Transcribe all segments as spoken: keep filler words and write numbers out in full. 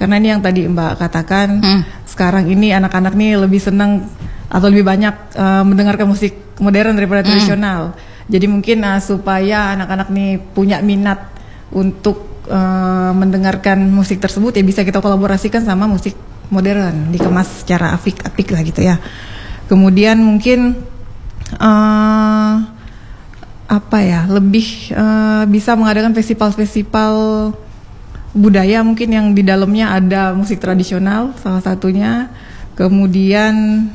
Karena ini yang tadi Mbak katakan, Hmm. sekarang ini anak-anak nih lebih senang atau lebih banyak uh, mendengarkan musik modern daripada Hmm. tradisional. Jadi mungkin uh, supaya anak-anak nih punya minat untuk uh, mendengarkan musik tersebut, ya bisa kita kolaborasikan sama musik modern, dikemas secara apik-apik lah gitu ya. Kemudian mungkin uh, apa ya, lebih uh, bisa mengadakan festival-festival budaya mungkin yang di dalamnya ada musik tradisional salah satunya. Kemudian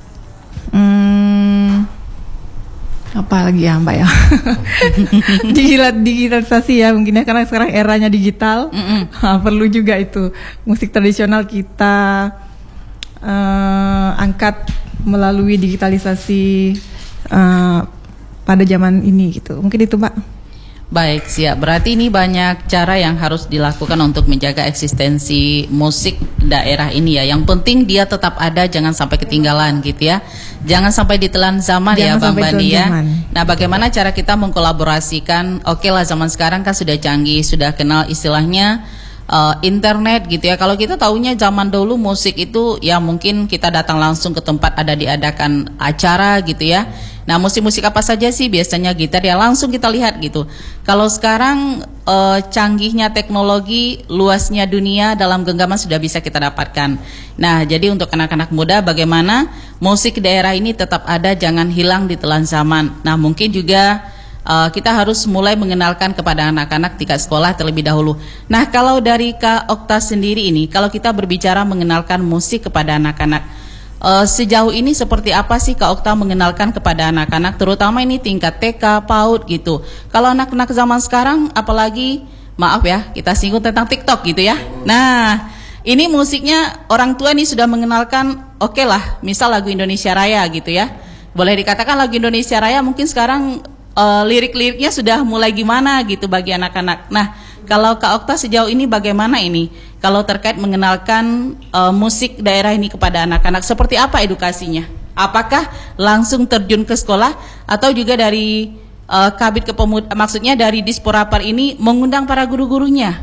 hmm, apa lagi ya Mbak ya? Digital, digitalisasi ya mungkin ya, karena sekarang eranya digital. Nah, perlu juga itu musik tradisional kita uh, angkat melalui digitalisasi uh, pada zaman ini gitu. Mungkin itu Mbak. Baik, siap. Berarti ini banyak cara yang harus dilakukan untuk menjaga eksistensi musik daerah ini ya. Yang penting dia tetap ada, jangan sampai ketinggalan gitu ya. Jangan sampai ditelan zaman Jangan ya Bang sampai Bandi ya. zaman. Nah, bagaimana cara kita mengkolaborasikan? Oke lah, zaman sekarang kan sudah canggih, sudah kenal istilahnya uh, internet gitu ya. Kalau kita tahunya zaman dulu musik itu ya mungkin kita datang langsung ke tempat ada diadakan acara gitu ya. Nah, musik-musik apa saja sih biasanya gitar ya langsung kita lihat gitu. Kalau sekarang eh, canggihnya teknologi, luasnya dunia dalam genggaman sudah bisa kita dapatkan. Nah, jadi untuk anak-anak muda bagaimana musik daerah ini tetap ada, jangan hilang di telan zaman. Nah, mungkin juga eh, kita harus mulai mengenalkan kepada anak-anak tingkat sekolah terlebih dahulu. Nah, kalau dari Kak Okta sendiri ini, kalau kita berbicara mengenalkan musik kepada anak-anak, Uh, sejauh ini seperti apa sih Kak Okta mengenalkan kepada anak-anak, terutama ini tingkat T K, PAUD gitu. Kalau anak-anak zaman sekarang, apalagi maaf ya, kita singgung tentang TikTok gitu ya. Nah, ini musiknya orang tua nih sudah mengenalkan, oke okay lah, misal lagu Indonesia Raya gitu ya. Boleh dikatakan lagu Indonesia Raya mungkin sekarang uh, lirik-liriknya sudah mulai gimana gitu bagi anak-anak. Nah, kalau Kak Okta sejauh ini bagaimana ini? Kalau terkait mengenalkan uh, musik daerah ini kepada anak-anak, seperti apa edukasinya? Apakah langsung terjun ke sekolah atau juga dari uh, Kabid Kepemuda, maksudnya dari Disporapar ini mengundang para guru-gurunya?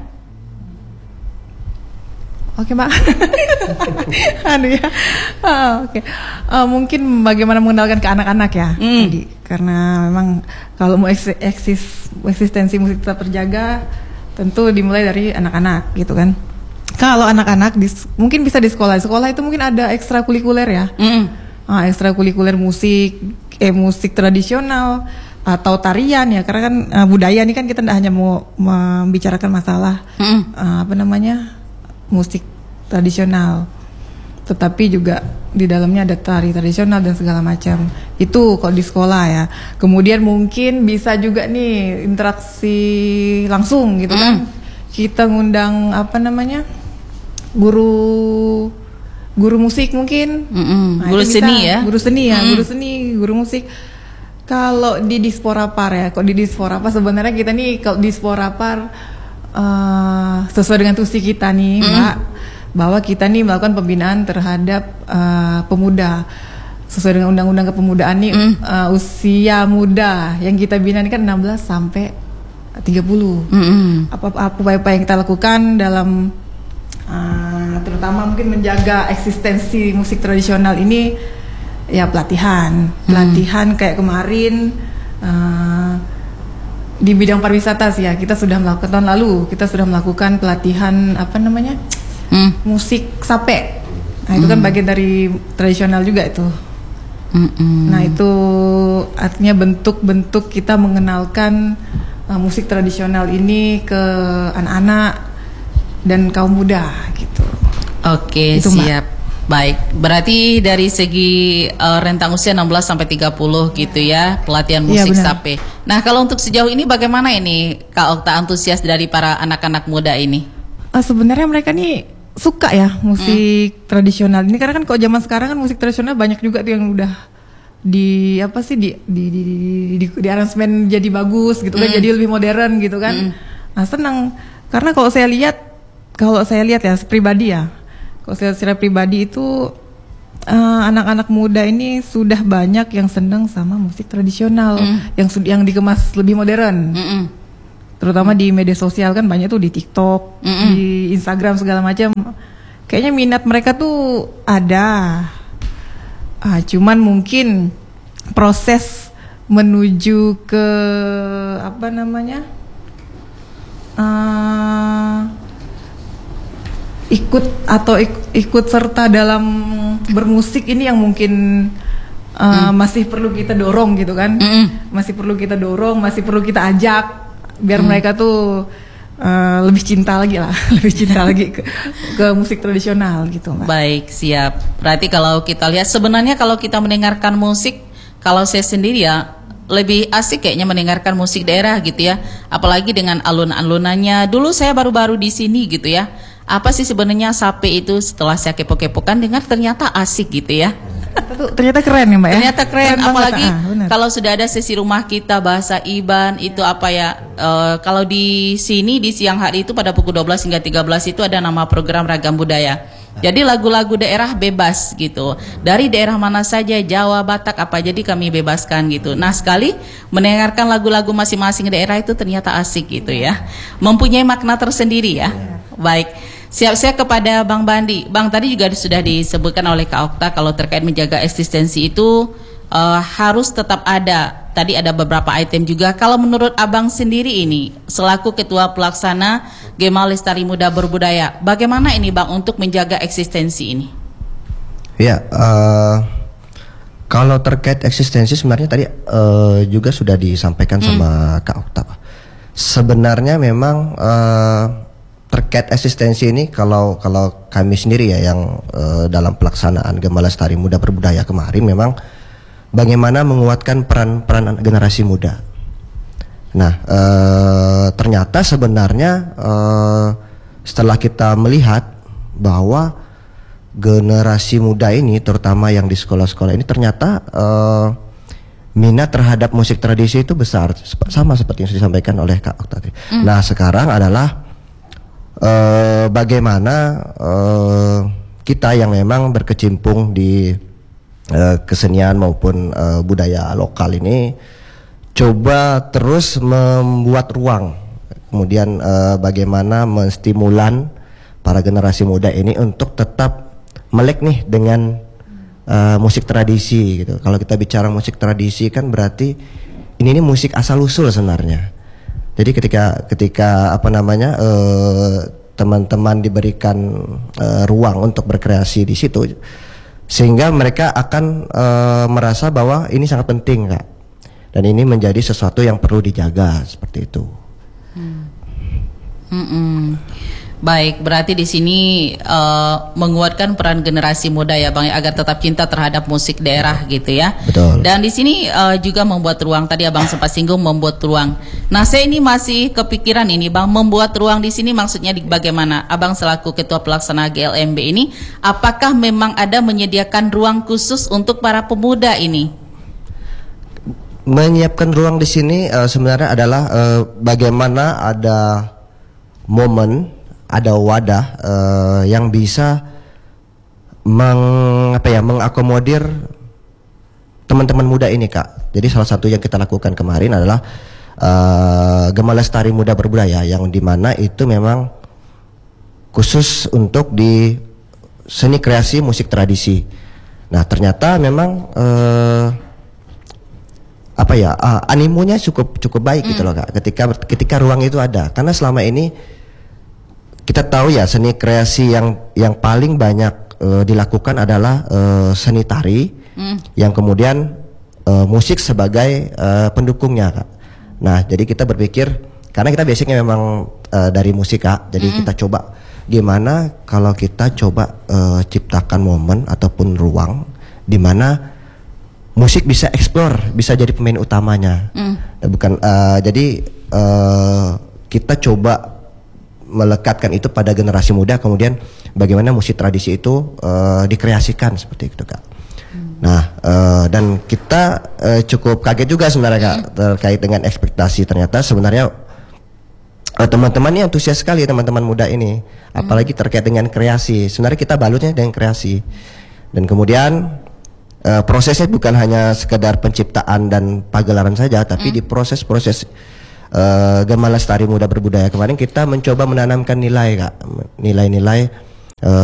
Oke Mbak. Aduh ya. Oh, Oke. Okay. Uh, mungkin bagaimana mengenalkan ke anak-anak ya. Hmm. Jadi, karena memang kalau mau eksis, eksis, eksistensi musik tetap terjaga, tentu dimulai dari anak-anak gitu kan. Kalau anak-anak di, mungkin bisa di sekolah. Sekolah itu mungkin ada ekstrakurikuler ya. Mm. Ah, ekstrakurikuler musik, eh musik tradisional atau tarian ya. Karena kan uh, budaya ini kan kita tidak hanya mau membicarakan masalah mm. uh, apa namanya musik tradisional, tetapi juga di dalamnya ada tari tradisional dan segala macam. Itu kalau di sekolah ya. Kemudian mungkin bisa juga nih interaksi langsung gitu mm. kan. Kita ngundang apa namanya? guru guru musik mungkin. Nah, guru seni ya. Guru seni ya, mm. guru seni, guru musik. Kalau di Disporapar ya, kalau di Disporapar sebenarnya kita nih kalau di Disporapar uh, sesuai dengan tusi kita nih, mm. Mbak, bahwa kita nih melakukan pembinaan terhadap uh, pemuda sesuai dengan undang-undang kepemudaan nih, mm. uh, usia muda yang kita bina ini kan enam belas sampai tiga puluh. Mm. Apa apa yang kita lakukan dalam uh, terutama mungkin menjaga eksistensi musik tradisional ini ya pelatihan, pelatihan mm. kayak kemarin uh, di bidang pariwisata sih ya, kita sudah melakukan tahun lalu kita sudah melakukan pelatihan apa namanya mm. musik sape. Nah itu mm. kan bagian dari tradisional juga itu. Mm-mm. Nah itu artinya bentuk-bentuk kita mengenalkan uh, musik tradisional ini ke anak-anak dan kaum muda gitu. Oke, itu, siap. Mbak. Baik, berarti dari segi uh, rentang usia enam belas sampai tiga puluh gitu ya, pelatihan musik ya, sape. Nah, kalau untuk sejauh ini bagaimana ini Kak Okta antusias dari para anak-anak muda ini? Uh, sebenarnya mereka nih suka ya musik hmm. tradisional ini, karena kan kalau zaman sekarang kan musik tradisional banyak juga tuh yang udah di apa sih di di di di, di, di aransemen jadi bagus gitu kan, hmm. jadi lebih modern gitu kan. Hmm. Nah senang karena kalau saya lihat kalau saya lihat ya pribadi ya, kalau saya secara pribadi itu uh, anak-anak muda ini sudah banyak yang senang sama musik tradisional hmm. yang yang dikemas lebih modern. Hmm. Terutama di media sosial kan banyak tuh di TikTok, mm-mm. di Instagram segala macam kayaknya minat mereka tuh ada. Ah, cuman mungkin proses menuju ke apa namanya uh, ikut atau ik, ikut serta dalam bermusik ini yang mungkin uh, mm. masih perlu kita dorong gitu kan, mm. masih perlu kita dorong, masih perlu kita ajak biar mm. mereka tuh Uh, lebih cinta lagi lah, lebih cinta lagi ke, ke musik tradisional gitu, Mbak. Baik, siap. Berarti kalau kita lihat sebenarnya kalau kita mendengarkan musik, kalau saya sendiri ya lebih asik kayaknya mendengarkan musik daerah gitu ya. Apalagi dengan alun-alunannya. Dulu saya baru-baru di sini gitu ya. Apa sih sebenarnya Sape itu, setelah saya kepo-kepokan dengar ternyata asik gitu ya. Ternyata keren ya Mbak ya. Ternyata keren, keren apalagi ah, kalau sudah ada sesi rumah kita bahasa Iban itu apa ya, uh, kalau di sini di siang hari itu pada pukul dua belas hingga tiga belas itu ada nama program Ragam Budaya. Jadi lagu-lagu daerah bebas gitu. Dari daerah mana saja, Jawa, Batak apa, jadi kami bebaskan gitu. Nah, sekali mendengarkan lagu-lagu masing-masing daerah itu ternyata asik gitu ya. Mempunyai makna tersendiri ya. Baik. Siap-siap kepada Bang Bandi. Bang, tadi juga sudah disebutkan oleh Kak Okta kalau terkait menjaga eksistensi itu uh, harus tetap ada. Tadi ada beberapa item juga. Kalau menurut Abang sendiri ini, selaku Ketua Pelaksana Gema Lestari Muda Berbudaya, bagaimana ini Bang untuk menjaga eksistensi ini? Ya, uh, kalau terkait eksistensi sebenarnya tadi uh, juga sudah disampaikan hmm. sama Kak Okta. Sebenarnya memang uh, terkait eksistensi ini kalau kalau kami sendiri ya yang uh, dalam pelaksanaan Gema Lestari Muda Berbudaya kemarin memang bagaimana menguatkan peran-peran generasi muda. Nah, uh, ternyata sebenarnya uh, setelah kita melihat bahwa generasi muda ini terutama yang di sekolah-sekolah ini ternyata uh, minat terhadap musik tradisi itu besar, sama seperti yang sudah disampaikan oleh Kak Okta tadi. Mm. Nah, sekarang adalah Uh, bagaimana uh, kita yang memang berkecimpung di uh, kesenian maupun uh, budaya lokal ini coba terus membuat ruang, kemudian uh, bagaimana menstimulan para generasi muda ini untuk tetap melek nih dengan uh, musik tradisi gitu. Kalau kita bicara musik tradisi kan berarti ini ini musik asal usul sebenarnya. Jadi ketika ketika apa namanya uh, teman-teman diberikan uh, ruang untuk berkreasi di situ, sehingga mereka akan uh, merasa bahwa ini sangat penting, Kak, dan ini menjadi sesuatu yang perlu dijaga seperti itu. Hmm. Mm-mm. Baik, berarti di sini uh, menguatkan peran generasi muda ya Bang, agar tetap cinta terhadap musik daerah gitu ya. Betul. Dan di sini uh, juga membuat ruang, tadi Abang sempat singgung membuat ruang. Nah, saya ini masih kepikiran ini Bang, membuat ruang di sini maksudnya di, bagaimana? Abang selaku Ketua Pelaksana G L M B ini, apakah memang ada menyediakan ruang khusus untuk para pemuda ini? Menyiapkan ruang di sini uh, sebenarnya adalah uh, bagaimana ada momen, ada wadah uh, yang bisa meng, apa ya, mengakomodir teman-teman muda ini, Kak. Jadi salah satu yang kita lakukan kemarin adalah uh, Gema Lestari Muda Berbudaya, yang dimana itu memang khusus untuk di seni kreasi musik tradisi. Nah, ternyata memang uh, apa ya, uh, animonya cukup cukup baik mm. gitu loh, Kak. Ketika ketika ruang itu ada, karena selama ini kita tahu ya seni kreasi yang yang paling banyak uh, dilakukan adalah uh, seni tari, mm. yang kemudian uh, musik sebagai uh, pendukungnya, Kak. Nah, jadi kita berpikir karena kita basicnya memang uh, dari musik, Kak. Jadi mm. kita coba gimana kalau kita coba uh, ciptakan momen ataupun ruang di mana musik bisa explore, bisa jadi pemain utamanya. Mm. Bukan uh, jadi uh, kita coba melekatkan itu pada generasi muda, kemudian bagaimana musik tradisi itu uh, dikreasikan seperti itu, Kak. Hmm. Nah, uh, dan kita uh, cukup kaget juga sebenarnya, Kak, hmm. terkait dengan ekspektasi. Ternyata sebenarnya uh, teman-teman ini antusias sekali, teman-teman muda ini, hmm. apalagi terkait dengan kreasi. Sebenarnya kita balutnya dengan kreasi, dan kemudian uh, prosesnya bukan hanya sekedar penciptaan dan pagelaran saja, tapi hmm. di proses-proses Uh, Gema Lestari Muda Berbudaya kemarin kita mencoba menanamkan nilai, Kak, nilai-nilai uh,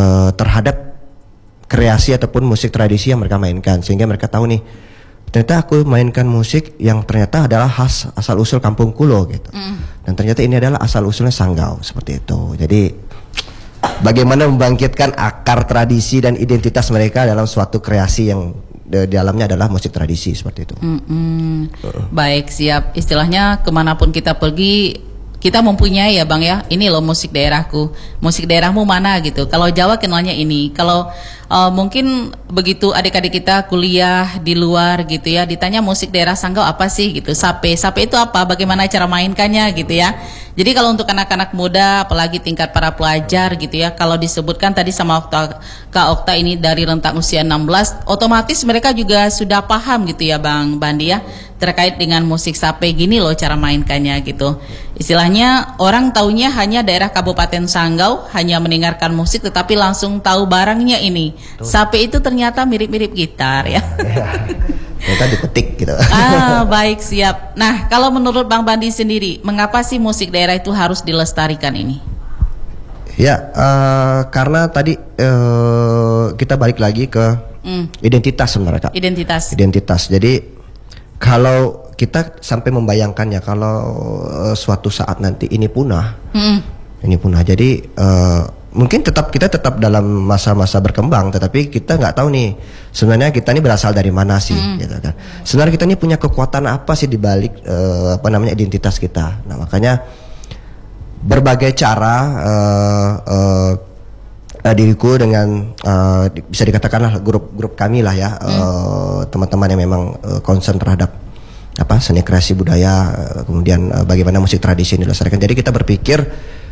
terhadap kreasi ataupun musik tradisi yang mereka mainkan, sehingga mereka tahu nih, ternyata aku mainkan musik yang ternyata adalah khas asal usul kampung Kulo gitu. Mm. Dan ternyata ini adalah asal usulnya Sanggau seperti itu. Jadi bagaimana membangkitkan akar tradisi dan identitas mereka dalam suatu kreasi yang di dalamnya adalah musik tradisi seperti itu. Mm-mm. Uh. Baik, siap. Istilahnya kemanapun kita pergi, kita mempunyai ya Bang ya, ini loh musik daerahku, musik daerahmu mana gitu. Kalau Jawa kenalnya ini, kalau uh, mungkin begitu adik-adik kita kuliah di luar gitu ya, ditanya musik daerah Sanggau apa sih gitu, sape, sape itu apa, bagaimana cara mainkannya gitu ya. Jadi kalau untuk anak-anak muda, apalagi tingkat para pelajar gitu ya, kalau disebutkan tadi sama Okta, Kak Okta ini dari rentang usia enam belas, otomatis mereka juga sudah paham gitu ya Bang Bandi ya, terkait dengan musik sape, gini loh cara mainkannya gitu. Istilahnya orang taunya hanya daerah Kabupaten Sanggau, hanya mendengarkan musik tetapi langsung tahu barangnya ini. Tuh. Sape itu ternyata mirip-mirip gitar ya. Ternyata dipetik gitu. Ah, baik, siap. Nah, kalau menurut Bang Bandi sendiri, mengapa sih musik daerah itu harus dilestarikan ini? Ya, uh, karena tadi uh, kita balik lagi ke mm. identitas sebenarnya Kak. Identitas. Identitas. Jadi kalau kita sampai membayangkannya kalau uh, suatu saat nanti ini punah, mm. ini punah. Jadi uh, mungkin tetap kita tetap dalam masa-masa berkembang, tetapi kita nggak tahu nih sebenarnya kita ini berasal dari mana sih, mm. gitu kan. Sebenarnya kita ini punya kekuatan apa sih di balik uh, apa namanya identitas kita. Nah makanya berbagai cara uh, uh, uh, diriku dengan uh, bisa dikatakanlah grup-grup kami lah ya, mm. uh, teman-teman yang memang uh, concern terhadap apa seni kreasi budaya, uh, kemudian uh, bagaimana musik tradisi ini dilestarikan. Jadi kita berpikir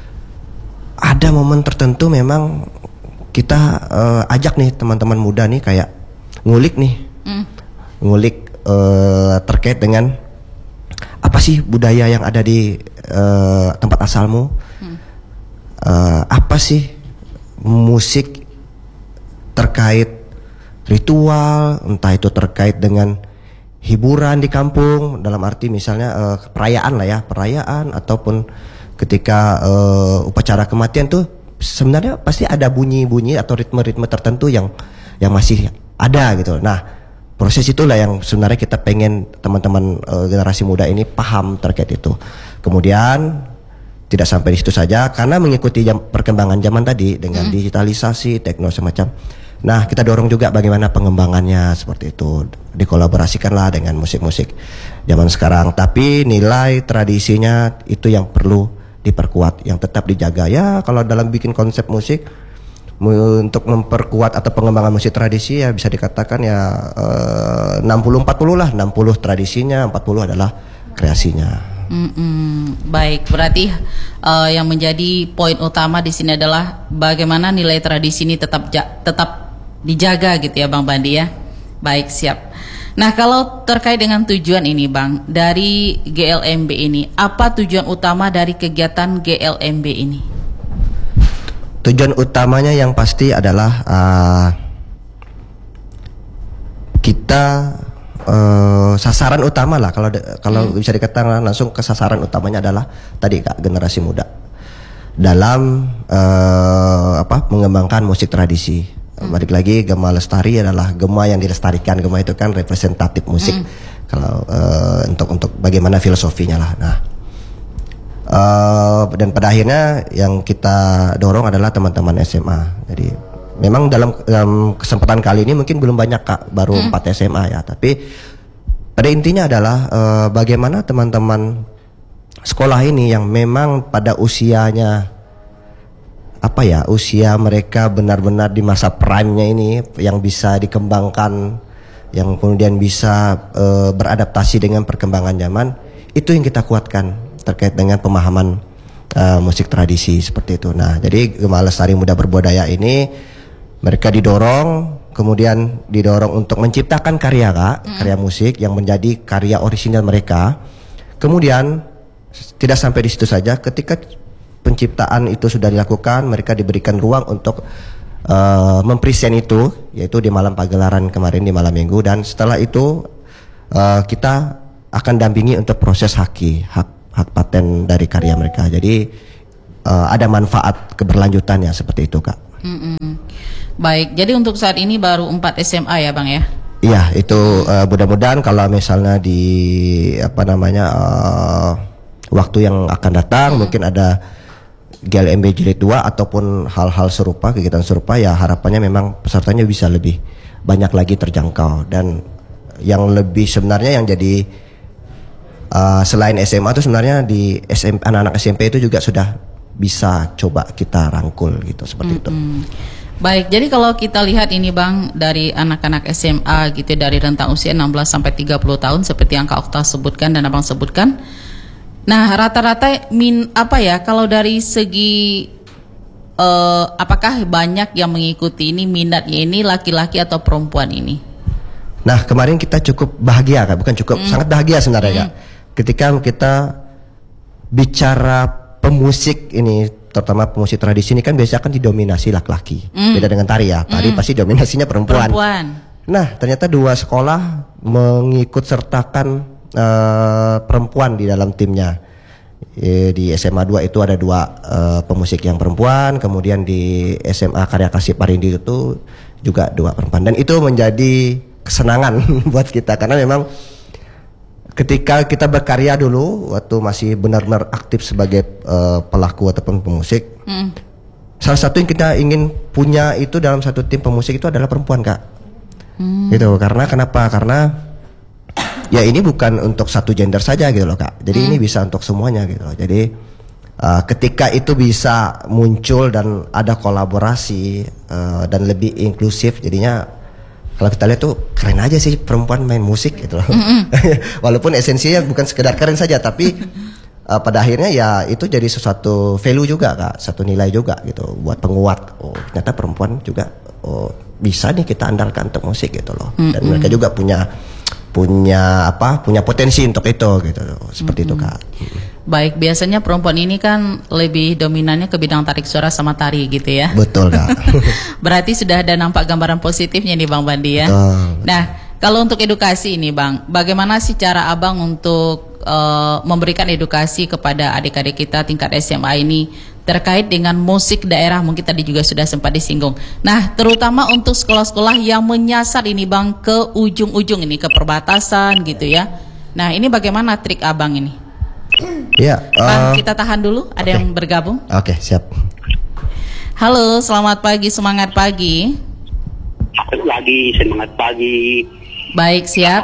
ada momen tertentu memang kita uh, ajak nih teman-teman muda nih kayak ngulik nih, mm. ngulik uh, terkait dengan apa sih budaya yang ada di uh, tempat asalmu, mm. uh, apa sih musik terkait ritual, entah itu terkait dengan hiburan di kampung, dalam arti misalnya uh, perayaan lah ya, perayaan ataupun ketika uh, upacara kematian tuh sebenarnya pasti ada bunyi-bunyi atau ritme-ritme tertentu yang yang masih ada gitu. Nah, proses itulah yang sebenarnya kita pengen teman-teman uh, generasi muda ini paham terkait itu. Kemudian tidak sampai di situ saja, karena mengikuti jam, perkembangan zaman tadi dengan hmm. digitalisasi, teknologi semacam. Nah, kita dorong juga bagaimana pengembangannya seperti itu. Dikolaborasikanlah dengan musik-musik zaman sekarang. Tapi nilai tradisinya itu yang perlu diperkuat, yang tetap dijaga. Ya kalau dalam bikin konsep musik untuk memperkuat atau pengembangan musik tradisi ya bisa dikatakan ya eh, enam puluh empat puluh lah, enam puluh tradisinya, empat puluh adalah kreasinya. Mm-mm. Baik, berarti uh, yang menjadi poin utama di sini adalah bagaimana nilai tradisi ini tetap ja- tetap dijaga gitu ya Bang Bandi ya. Baik, siap. Nah, kalau terkait dengan tujuan ini Bang, dari G L M B ini, apa tujuan utama dari kegiatan G L M B ini? Tujuan utamanya yang pasti adalah uh, kita uh, sasaran utama lah, kalau de- kalau hmm. bisa dikatakan langsung ke sasaran utamanya adalah tadi Kak, generasi muda dalam uh, apa mengembangkan musik tradisi. Balik lagi, Gema Lestari adalah gema yang dilestarikan. Gema itu kan representatif musik. Mm. Kalau uh, untuk untuk bagaimana filosofinya lah. Nah, uh, dan pada akhirnya yang kita dorong adalah teman-teman S M A. Jadi memang dalam, dalam kesempatan kali ini mungkin belum banyak Kak, baru mm. empat S M A ya. Tapi pada intinya adalah uh, bagaimana teman-teman sekolah ini yang memang pada usianya apa ya, usia mereka benar-benar di masa prime-nya ini yang bisa dikembangkan, yang kemudian bisa e, beradaptasi dengan perkembangan zaman, itu yang kita kuatkan terkait dengan pemahaman e, musik tradisi seperti itu. Nah, jadi Gema Lestari Muda Berbudaya ini mereka didorong, kemudian didorong untuk menciptakan karya Kak, mm. karya musik yang menjadi karya orisinal mereka. Kemudian tidak sampai di situ saja, ketika penciptaan itu sudah dilakukan, mereka diberikan ruang untuk uh, mempresent itu, yaitu di malam pagelaran kemarin, di malam minggu. Dan setelah itu uh, kita akan dampingi untuk proses haki, hak hak paten dari karya mereka. Jadi uh, ada manfaat keberlanjutannya seperti itu Kak. Mm-mm. Baik, jadi untuk saat ini baru empat S M A ya Bang ya? Iya, itu uh, mudah-mudahan kalau misalnya di apa namanya uh, waktu yang akan datang hmm. mungkin ada G L M B jilid dua ataupun hal-hal serupa, kegiatan serupa, ya harapannya memang pesertanya bisa lebih banyak lagi terjangkau. Dan yang lebih sebenarnya yang jadi uh, selain S M A itu sebenarnya di S M, anak-anak S M P itu juga sudah bisa coba kita rangkul gitu, seperti mm-hmm. itu. Baik, jadi kalau kita lihat ini Bang, dari anak-anak S M A gitu, dari rentang usia enam belas sampai tiga puluh tahun seperti yang Kak Okta sebutkan dan Abang sebutkan. Nah, rata-rata min apa ya, kalau dari segi uh, apakah banyak yang mengikuti ini, minatnya ini laki-laki atau perempuan ini? Nah, kemarin kita cukup bahagia Kak, bukan cukup, mm. sangat bahagia sebenarnya mm. Kak. Ketika kita bicara pemusik ini, terutama pemusik tradisi ini kan biasanya kan didominasi laki-laki. Mm. Beda dengan tari ya. Tari mm. pasti dominasinya perempuan. perempuan. Nah, ternyata dua sekolah mengikut sertakan uh, perempuan di dalam timnya. E, di S M A dua itu ada dua uh, pemusik yang perempuan, kemudian di S M A Karya Kasih Parindi itu juga dua perempuan. Dan itu menjadi kesenangan buat kita karena memang ketika kita berkarya dulu waktu masih benar-benar aktif sebagai uh, pelaku ataupun pemusik, mm. salah satu yang kita ingin punya itu dalam satu tim pemusik itu adalah perempuan Kak. Mm. Gitu, karena kenapa? Karena ya ini bukan untuk satu gender saja gitu loh Kak. Jadi mm. ini bisa untuk semuanya gitu loh. Jadi uh, ketika itu bisa muncul dan ada kolaborasi uh, dan lebih inklusif, jadinya kalau kita lihat tuh keren aja sih perempuan main musik gitu loh. Mm-hmm. Walaupun esensinya bukan sekedar keren saja, tapi uh, pada akhirnya ya itu jadi sesuatu value juga Kak, satu nilai juga gitu buat penguat. Oh, ternyata perempuan juga oh bisa nih kita andalkan untuk musik gitu loh. Mm-hmm. Dan mereka juga punya punya apa? Punya potensi untuk itu gitu loh. Seperti mm-hmm. itu Kak. Baik, biasanya perempuan ini kan lebih dominannya ke bidang tarik suara sama tari gitu ya. Betul Kak. Berarti sudah ada nampak gambaran positifnya nih Bang Bandi ya. Betul. Nah, kalau untuk edukasi ini Bang, bagaimana sih cara Abang untuk uh, memberikan edukasi kepada adik-adik kita tingkat S M A ini terkait dengan musik daerah? Mungkin tadi juga sudah sempat disinggung. Nah, terutama untuk sekolah-sekolah yang menyasar ini Bang ke ujung-ujung ini, ke perbatasan gitu ya. Nah, ini bagaimana trik Abang ini? Ya, Bang, uh, kita tahan dulu. Ada okay. yang bergabung? Oke, okay, siap. Halo, selamat pagi, semangat pagi. Lagi semangat pagi. Baik, siap.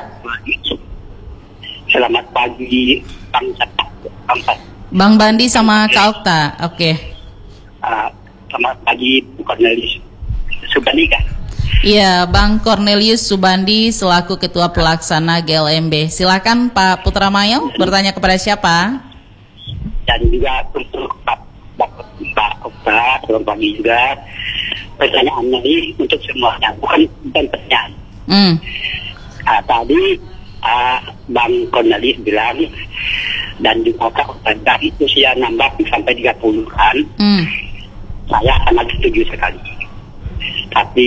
Selamat pagi, Bang Bang Bang Bandi sama Kak Okta. Oke. Okay. Uh, selamat pagi, Cornelius Subandi kan? Iya, Bang Cornelius Subandi selaku Ketua Pelaksana G L M B. Silakan Pak Putramayo bertanya kepada siapa? Dan juga untuk Pak Pak Okta, selamat pagi juga. Pertanyaannya ini untuk semuanya, bukan bukan pertanyaan. Hmm. Uh, tadi uh, Bang Cornelius bilang dan juga Kak Okta dari usia nambah sampai tiga puluhan, hmm. saya sangat setuju sekali. Tapi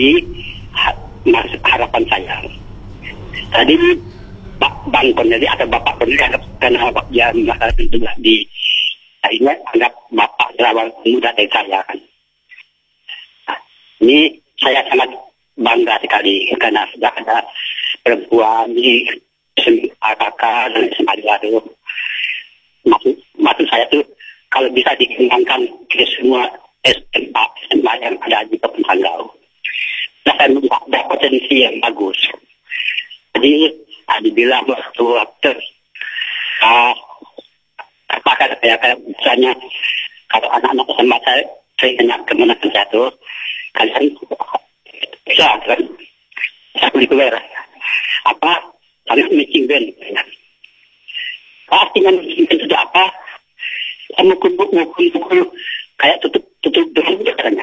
harapan saya tadi Pak Bang Cornelius atau Bapak Cornelius anggap karena Bapak dia juga di akhirnya anggap Bapak adalah muda dari saya kan. Nah, ini saya sangat bangga sekali karena sudah ada perempuan di S M A K K dan S M A Baru. Maksud, maksud saya tuh kalau bisa dikembangkan ke semua S M A S M A yang ada di Kabupaten Sanggau. Nah, saya melihat ada potensi yang bagus. Jadi, uh, dibilang waktu waktu uh, apakah saya kayak misalnya kalau anak-anak sama saya saya ingat kemana saya tuh kalian bisa kan saya beli keluar apa kalian mixing band pasti kan mixing band itu apa saya mukul-mukul kayak tutup tutup dengan katanya.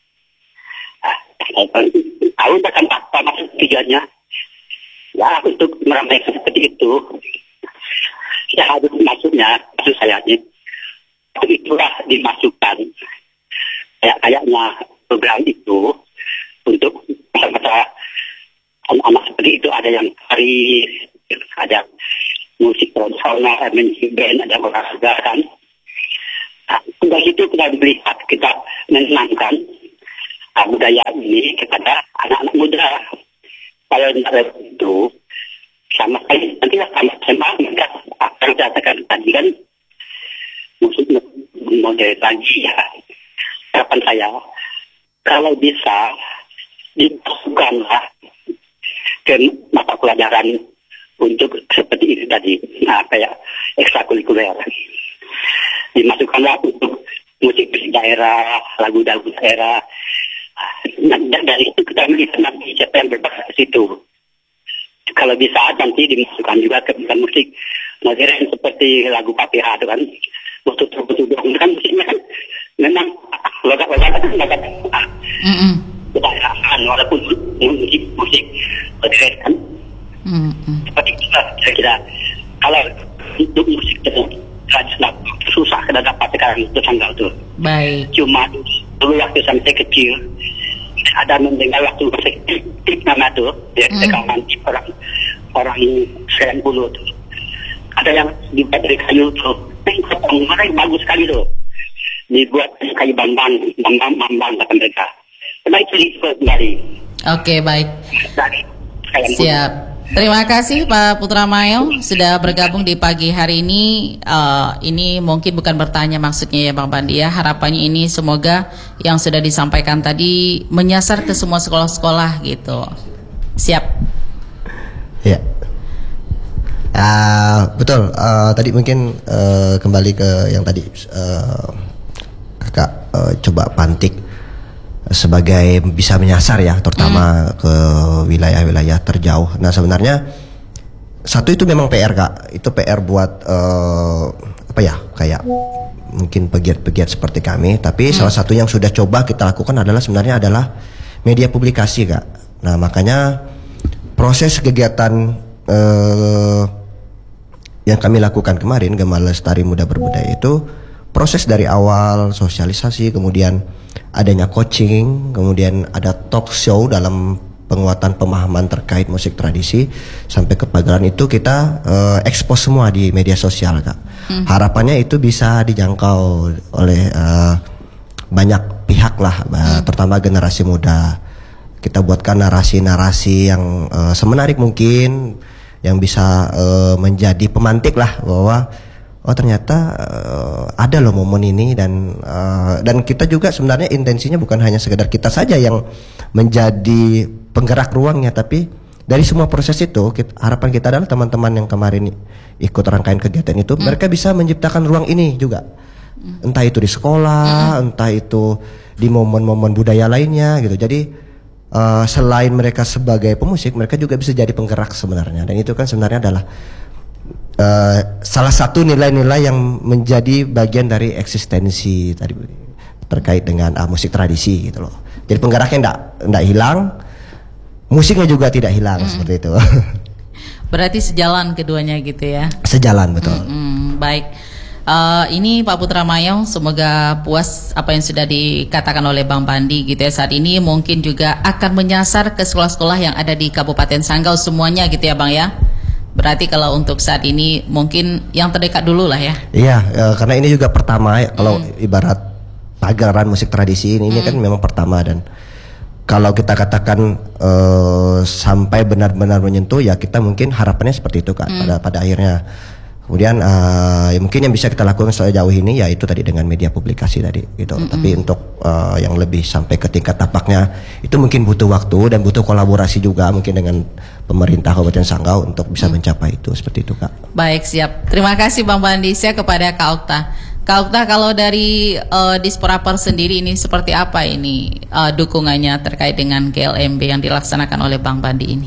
Tahu akan apa maksud tujuannya? Ya untuk meramaikan seperti itu. Ya harus maksudnya, maksud saya ini, itulah dimasukkan kayak kayaknya program itu untuk masa-masa anak-anak seperti itu ada yang hari ada musik tradisional, musik band, ada olahraga kan. Nah, dari itu kita melihat, kita menenangkan. uh, budaya ini kepada anak-anak muda. Kalau itu sama sekali nanti sama sama mereka akan katakan tadi kan musik modern lagi ya. Harapan saya kalau bisa dimasukkanlah ke mata pelajaran untuk seperti itu tadi, nah kayak ekstrakurikuler. Dimasukkanlah untuk musik daerah, lagu-lagu daerah. Dan dari itu kita melihat nanti siapa yang berbakat ke situ. Kalau bisa nanti dimasukkan juga ke musik modern seperti lagu P P H itu kan, betul-betul kan musiknya kan memang logat-logat kan logat kebanyakan walaupun musik musik modern kan. Mm-hmm. Seperti itu lah kira-kira. Kalau untuk musik tradisional susah kita dapat sekarang itu tanggal tuh. Baik. Cuma dulu waktu sampai kecil ada mendengar waktu musik nama tuh ya rekaman mm. orang orang sembilan puluh tuh. Ada yang dibuat dari kayu tuh. Mereka bagus sekali tuh. Dibuat kayu bambang, bambang, bambang kata mereka. Nah itu kembali. Oke, baik. Siap. Terima kasih Pak Putra Mayo sudah bergabung di pagi hari ini. Uh, ini mungkin bukan bertanya maksudnya ya Bang Bandi ya. Harapannya ini semoga yang sudah disampaikan tadi menyasar ke semua sekolah-sekolah gitu. Siap. Ya. Uh, betul. Uh, tadi mungkin uh, kembali ke yang tadi uh, kakak uh, coba pantik sebagai bisa menyasar ya, terutama hmm. ke wilayah-wilayah terjauh. Nah sebenarnya satu itu memang P R Kak, itu P R buat uh, apa ya, kayak mungkin pegiat-pegiat seperti kami. Tapi hmm. salah satu yang sudah coba kita lakukan adalah sebenarnya adalah media publikasi Kak. Nah makanya proses kegiatan uh, yang kami lakukan kemarin Gema Lestari Muda Berbudaya itu proses dari awal sosialisasi, kemudian adanya coaching, kemudian ada talk show dalam penguatan pemahaman terkait musik tradisi, sampai ke pagelaran itu kita uh, expose semua di media sosial Kak. Hmm. Harapannya itu bisa dijangkau oleh uh, banyak pihak lah, hmm. terutama generasi muda. Kita buatkan narasi-narasi yang uh, semenarik mungkin, yang bisa uh, menjadi pemantik lah bahwa oh ternyata uh, ada loh momen ini, dan uh, dan kita juga sebenarnya intensinya bukan hanya sekedar kita saja yang menjadi penggerak ruangnya, tapi dari semua proses itu kita, harapan kita adalah teman-teman yang kemarin ikut rangkaian kegiatan itu mm. mereka bisa menciptakan ruang ini juga, mm. entah itu di sekolah, mm. entah itu di momen-momen budaya lainnya gitu. Jadi uh, selain mereka sebagai pemusik, mereka juga bisa jadi penggerak sebenarnya, dan itu kan sebenarnya adalah Uh, salah satu nilai-nilai yang menjadi bagian dari eksistensi tadi terkait dengan uh, musik tradisi gitu loh. Jadi penggeraknya enggak enggak hilang, musiknya juga tidak hilang, mm. seperti itu. Berarti sejalan keduanya gitu ya. Sejalan betul. Mm-hmm. Baik. Uh, ini Pak Putra Mayo, semoga puas apa yang sudah dikatakan oleh Bang Bandi gitu ya. Saat ini mungkin juga akan menyasar ke sekolah-sekolah yang ada di Kabupaten Sanggau semuanya gitu ya Bang ya. Berarti kalau untuk saat ini mungkin yang terdekat dulu lah ya. Iya, e, karena ini juga pertama ya, kalau mm. ibarat pagelaran musik tradisi ini, mm. ini kan memang pertama, dan kalau kita katakan e, sampai benar-benar menyentuh ya kita mungkin harapannya seperti itu Kak, mm. pada pada akhirnya. Kemudian uh, ya mungkin yang bisa kita lakukan sejauh ini ya itu tadi dengan media publikasi tadi gitu. Mm-hmm. Tapi untuk uh, yang lebih sampai ke tingkat tapaknya itu mungkin butuh waktu dan butuh kolaborasi juga mungkin dengan pemerintah Kabupaten Sanggau untuk bisa mm. mencapai itu, seperti itu Kak. Baik, siap. Terima kasih Bang Bandi. Saya kepada Kak Okta. Kak Okta, kalau dari uh, Disporaper sendiri ini seperti apa ini uh, dukungannya terkait dengan G L M B yang dilaksanakan oleh Bang Bandi ini?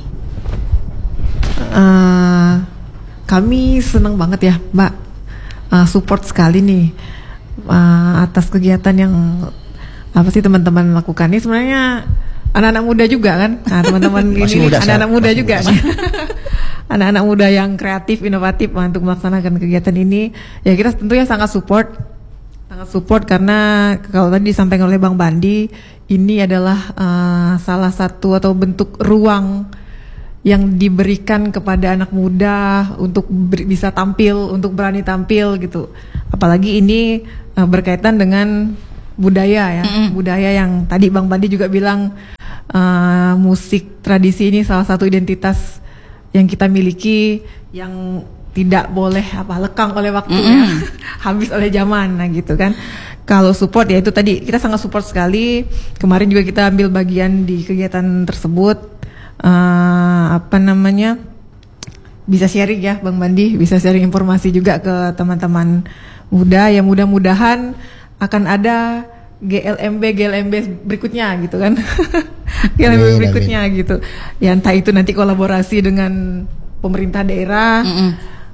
Uh... Kami senang banget ya Mbak, uh, support sekali nih uh, atas kegiatan yang apa sih teman-teman lakukan. Ini sebenarnya anak-anak muda juga kan, nah, teman-teman ini anak-anak muda Masih juga nih. Anak-anak muda yang kreatif, inovatif uh, untuk melaksanakan kegiatan ini. Ya kita tentunya sangat support, sangat support karena kalau tadi disampaikan oleh Bang Bandi, ini adalah uh, salah satu atau bentuk ruang yang diberikan kepada anak muda untuk ber, bisa tampil, untuk berani tampil gitu. Apalagi ini uh, berkaitan dengan budaya ya, mm-hmm. budaya yang tadi Bang Bandi juga bilang uh, musik tradisi ini salah satu identitas yang kita miliki yang tidak boleh apa lekang oleh waktu mm-hmm. ya, habis oleh zaman, nah gitu kan. Kalau support ya itu tadi kita sangat support sekali. Kemarin juga kita ambil bagian di kegiatan tersebut, uh, apa namanya, bisa sharing ya Bang Bandi, bisa sharing informasi juga ke teman-teman muda yang mudah-mudahan akan ada G L M B G L M B berikutnya gitu kan. G L M B amin, berikutnya amin. Gitu ya, entah itu nanti kolaborasi dengan pemerintah daerah mm-mm.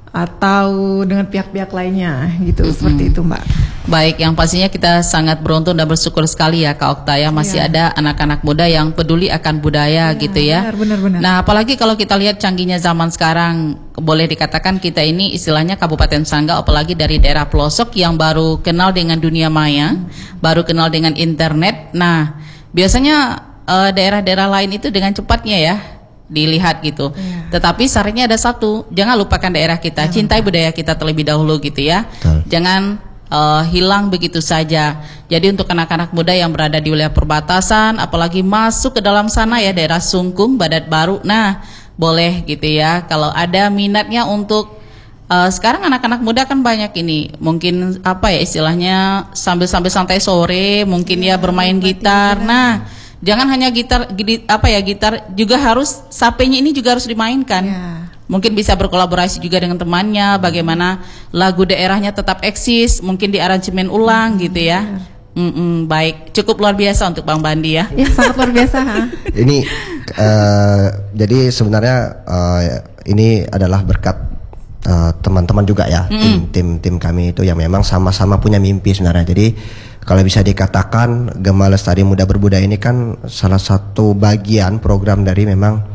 atau dengan pihak-pihak lainnya gitu, mm-mm. seperti itu Mbak. Baik, yang pastinya kita sangat beruntung dan bersyukur sekali ya Kak Okta ya, masih ya. Ada anak-anak muda yang peduli akan budaya ya, gitu ya. Benar-benar. Nah, apalagi kalau kita lihat canggihnya zaman sekarang, boleh dikatakan kita ini istilahnya Kabupaten Sanggau, apalagi dari daerah pelosok yang baru kenal dengan dunia maya, hmm. baru kenal dengan internet. Nah, biasanya uh, daerah-daerah lain itu dengan cepatnya ya dilihat gitu. Ya. Tetapi syaratnya ada satu, jangan lupakan daerah kita, ya, cintai budaya kita terlebih dahulu gitu ya. Betul. Jangan Uh, hilang begitu saja. Jadi untuk anak-anak muda yang berada di wilayah perbatasan, apalagi masuk ke dalam sana ya, daerah Sungkung, Badat Baru, nah boleh gitu ya. Kalau ada minatnya untuk uh, sekarang anak-anak muda kan banyak ini, mungkin apa ya istilahnya sambil-sambil santai sore, mungkin ya, ya bermain gitar. Nah, jangan hanya gitar, gidi, apa ya gitar juga harus sapenya ini juga harus dimainkan. Ya. Mungkin bisa berkolaborasi juga dengan temannya, bagaimana lagu daerahnya tetap eksis, mungkin di aransemen ulang hmm, gitu ya. Mm-mm, baik, cukup luar biasa untuk Bang Bandi ya. Ya sangat luar biasa. Ini uh, jadi sebenarnya uh, ini adalah berkat uh, teman-teman juga ya, mm-hmm. tim tim kami itu yang memang sama-sama punya mimpi sebenarnya. Jadi kalau bisa dikatakan Gema Lestari Muda Berbudaya ini kan salah satu bagian program dari memang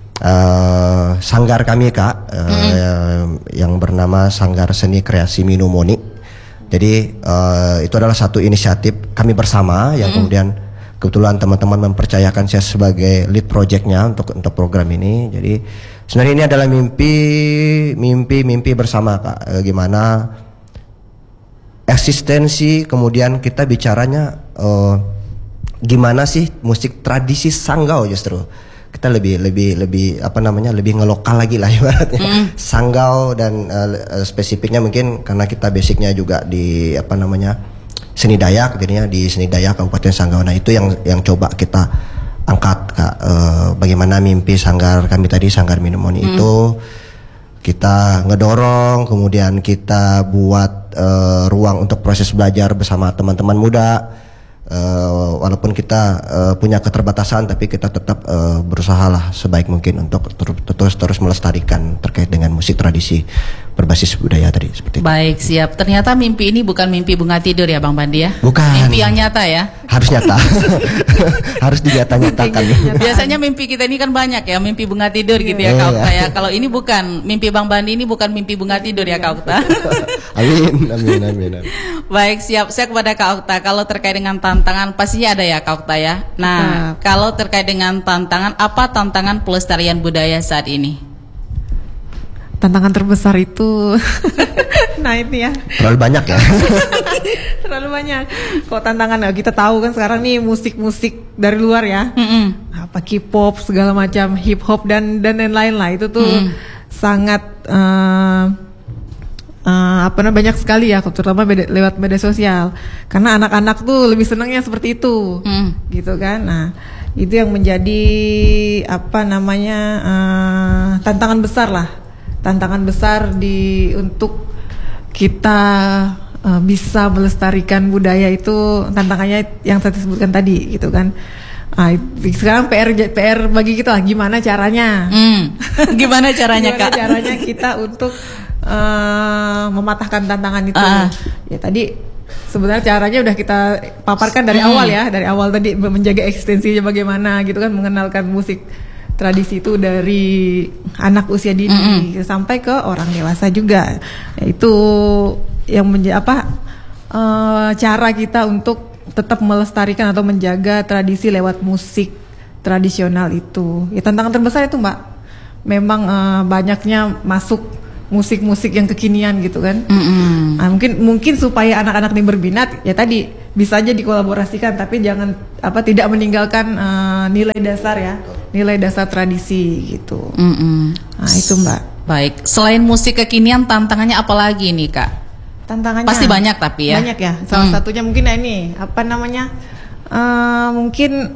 Uh, sanggar kami Kak, uh, mm-hmm. yang bernama Sanggar Seni Kreasi Minumoni. Jadi uh, itu adalah satu inisiatif kami bersama yang mm-hmm. kemudian kebetulan teman-teman mempercayakan saya sebagai lead projectnya untuk untuk program ini. Jadi sebenarnya ini adalah mimpi mimpi mimpi bersama Kak. Uh, gimana eksistensi, kemudian kita bicaranya uh, gimana sih musik tradisi Sanggau, justru kita lebih lebih lebih apa namanya lebih ngelokal lagi lah ibaratnya. Mm. Sanggau dan uh, spesifiknya mungkin karena kita basicnya juga di apa namanya seni Dayak, jadinya di seni Dayak Kabupaten Sanggau. Nah itu yang yang coba kita angkat Kak, uh, bagaimana mimpi sanggar kami tadi, Sanggar Minumoni mm. itu kita ngedorong, kemudian kita buat uh, ruang untuk proses belajar bersama teman-teman muda. Uh, walaupun kita uh, punya keterbatasan, tapi kita tetap uh, berusaha lah sebaik mungkin untuk terus terus melestarikan terkait dengan musik tradisi berbasis budaya tadi seperti itu. Baik, siap. Ternyata mimpi ini bukan mimpi bunga tidur ya Bang Bandi ya? Bukan. Mimpi yang nyata ya? Harus nyata. Harus dinyata-nyatakan. Biasanya mimpi kita ini kan banyak ya, mimpi bunga tidur gitu ya Kak Okta ya. Kalau ini bukan, mimpi Bang Bandi ini bukan mimpi bunga tidur ya Kak Okta. Amin, amin, amin, amin. Baik, siap. Saya kepada Kak Okta, kalau terkait dengan tantangan pastinya ada ya Kak Okta ya. Nah, Betul. Kalau terkait dengan tantangan, apa tantangan pelestarian budaya saat ini? Tantangan terbesar itu nah ini ya terlalu banyak ya. Terlalu banyak. Kok tantangan, kita tahu kan sekarang nih musik-musik dari luar ya, mm-hmm. apa K-pop segala macam, hip hop dan dan lain-lain lah, itu tuh mm. sangat uh, uh, apa namanya banyak sekali ya, terutama beda, lewat media sosial, karena anak-anak tuh lebih senangnya seperti itu, mm. gitu kan. Nah itu yang menjadi apa namanya uh, tantangan besar lah. Tantangan besar di untuk kita uh, bisa melestarikan budaya itu, tantangannya yang saya sebutkan tadi gitu kan. Nah, sekarang P R P R bagi kita lah, gimana caranya? Hmm. Gimana caranya gimana Kak? Caranya kita untuk uh, mematahkan tantangan itu. Uh. Ya tadi sebenarnya caranya udah kita paparkan dari hmm. awal ya, dari awal tadi menjaga eksistensinya bagaimana gitu kan, mengenalkan musik tradisi itu dari anak usia dini mm-hmm. sampai ke orang dewasa juga. Itu yang menjadi apa uh, cara kita untuk tetap melestarikan atau menjaga tradisi lewat musik tradisional itu. Ya tantangan terbesar itu Mbak. Memang uh, banyaknya masuk musik-musik yang kekinian gitu kan. Mm-mm. Nah, mungkin mungkin supaya anak-anak ini berminat ya tadi bisa aja dikolaborasikan, tapi jangan apa tidak meninggalkan uh, nilai dasar ya, nilai dasar tradisi gitu. Mm-mm. Nah itu Mbak. Baik, selain musik kekinian tantangannya apa lagi nih Kak? Tantangannya Pasti banyak tapi ya. Banyak ya. Salah Hmm. satunya mungkin ya ini apa namanya uh, mungkin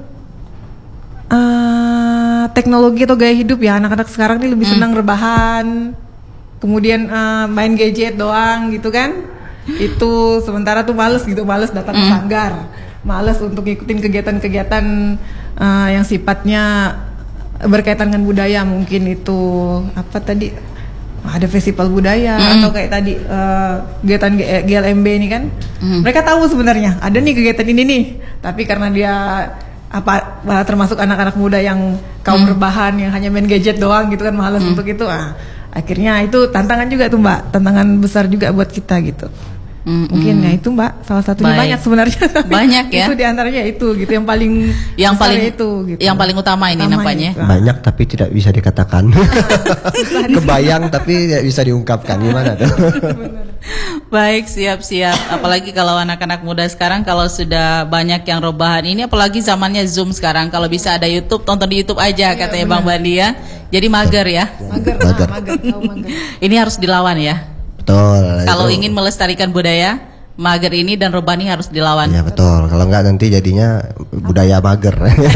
uh, teknologi atau gaya hidup ya, anak-anak sekarang ini lebih Hmm. senang rebahan. Kemudian uh, main gadget doang gitu kan. Itu sementara tuh males gitu, males datang ke Mm. sanggar, males untuk ngikutin kegiatan-kegiatan uh, yang sifatnya berkaitan dengan budaya. Mungkin itu apa tadi, ada festival budaya Mm. atau kayak tadi uh, kegiatan G- G L M B ini kan. Mm. Mereka tahu sebenarnya ada nih kegiatan ini nih, tapi karena dia apa termasuk anak-anak muda yang kaum Mm. rebahan yang hanya main gadget doang gitu kan, males Mm. untuk itu. Ah, akhirnya itu tantangan juga tuh Mbak, tantangan besar juga buat kita gitu. Mm-mm. Mungkin ya itu Mbak, salah satunya. Baik. Banyak sebenarnya. Banyak ya? Itu diantaranya itu gitu yang paling Yang besar paling itu gitu. yang paling utama ini Utamanya nampaknya. itu. Banyak tapi tidak bisa dikatakan. Kebayang tapi tidak bisa diungkapkan, gimana tuh? Baik, siap-siap. Apalagi kalau anak-anak muda sekarang kalau sudah banyak yang rebahan ini, apalagi zamannya Zoom sekarang. Kalau bisa ada YouTube, tonton di YouTube aja katanya Bang Bandi ya. Jadi mager ya. Mager, Mager. ah, mager, tahu mager. Ini harus dilawan ya. Betul. Kalau itu. ingin melestarikan budaya, mager ini dan rebahan ini harus dilawan. Ya betul. Kalau enggak nanti jadinya budaya mager.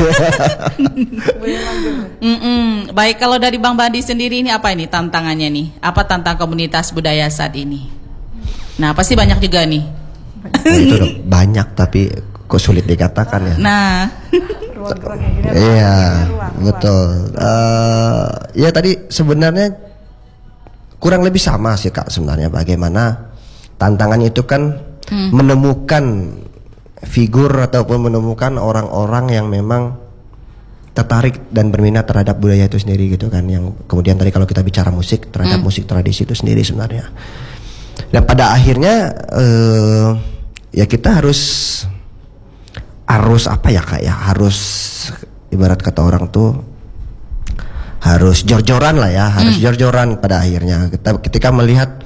Mm-mm. Baik, kalau dari Bang Bandi sendiri ini apa ini tantangannya nih? Apa tantang komunitas budaya saat ini? Nah, pasti banyak juga nih. Nah, itu udah banyak tapi kok sulit dikatakan ya. Nah, Ruang-ruang yang gini, Iya, ruang, betul. Eh, ya tadi sebenarnya kurang lebih sama sih Kak sebenarnya, bagaimana tantangannya itu kan Hmm. menemukan figur ataupun menemukan orang-orang yang memang tertarik dan berminat terhadap budaya itu sendiri gitu kan, yang kemudian tadi kalau kita bicara musik terhadap Hmm. musik tradisi itu sendiri sebenarnya. Dan pada akhirnya eh, ya kita harus harus apa ya Kak ya, harus ibarat kata orang tuh harus jor-joran lah ya, harus Hmm. jor-joran pada akhirnya. Kita ketika melihat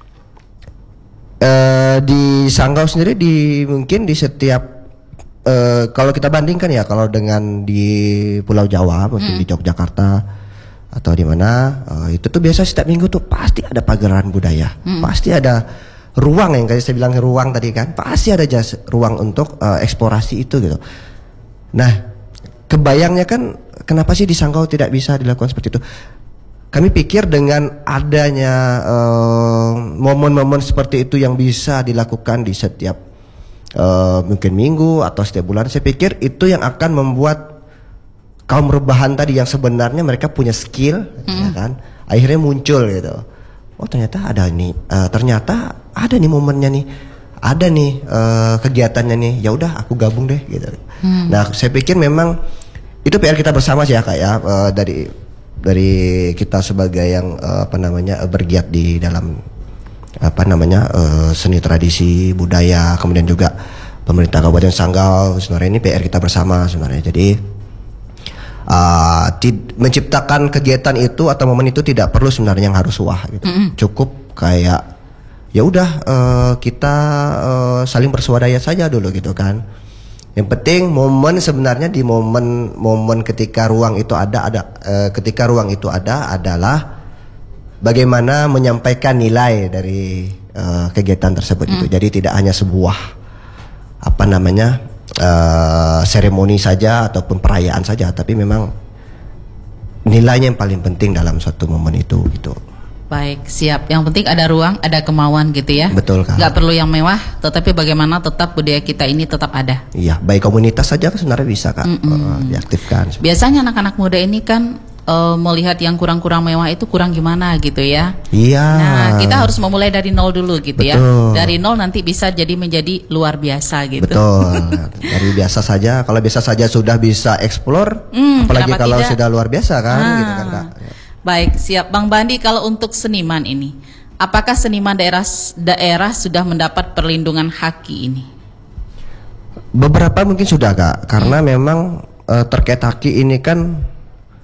eh, di Sanggau sendiri, di mungkin di setiap eh, kalau kita bandingkan ya, kalau dengan di Pulau Jawa, mungkin Hmm. di Yogyakarta atau di mana, eh, itu tuh biasa setiap minggu tuh pasti ada pagelaran budaya, Hmm. pasti ada ruang yang kayak saya bilang ruang tadi kan, pasti ada jas ruang untuk eh, eksplorasi itu gitu. Nah, kebayangnya kan kenapa sih di Sanggau tidak bisa dilakukan seperti itu? Kami pikir dengan adanya uh, momen-momen seperti itu yang bisa dilakukan di setiap uh, mungkin minggu atau setiap bulan, saya pikir itu yang akan membuat kaum rebahan tadi yang sebenarnya mereka punya skill, ya kan, akhirnya muncul gitu. Oh ternyata ada nih, uh, ternyata ada nih momennya nih, ada nih uh, kegiatannya nih. Ya udah aku gabung deh gitu. Hmm. Nah saya pikir memang itu P R kita bersama sih ya Kak ya, uh, dari dari kita sebagai yang uh, apa namanya uh, bergiat di dalam apa namanya uh, seni tradisi budaya, kemudian juga pemerintah Kabupaten Sanggau, sebenarnya ini P R kita bersama sebenarnya. Jadi uh, tid- menciptakan kegiatan itu atau momen itu tidak perlu sebenarnya yang harus wah gitu. Mm-mm. Cukup kayak ya udah uh, kita uh, saling bersuadaya saja dulu gitu kan. Yang penting momen sebenarnya di momen momen ketika ruang itu ada ada uh, ketika ruang itu ada adalah bagaimana menyampaikan nilai dari uh, kegiatan tersebut Mm. itu. Jadi tidak hanya sebuah apa namanya uh, seremoni saja ataupun perayaan saja, tapi memang nilainya yang paling penting dalam suatu momen itu gitu. baik, siap. Yang penting ada ruang, ada kemauan gitu ya. Betul Kak. Nggak perlu yang mewah, tetapi bagaimana tetap budaya kita ini tetap ada. Iya, baik komunitas saja sebenarnya bisa Kak Mm-mm. uh, diaktifkan. Biasanya anak-anak muda ini kan eh, melihat yang kurang-kurang mewah itu kurang gimana gitu ya. Iya. Nah, kita harus memulai dari nol dulu gitu ya. Betul. Dari nol nanti bisa jadi menjadi luar biasa gitu. Betul. Dari biasa saja, kalau biasa saja sudah bisa explore, Hmm, apalagi kenapa kalau tidak? sudah luar biasa kan, Ah. gitu kan Kak. Baik, siap Bang Bandi. Kalau untuk seniman ini, apakah seniman daerah daerah sudah mendapat perlindungan haki ini? Beberapa mungkin sudah Kak, karena memang eh, terkait haki ini kan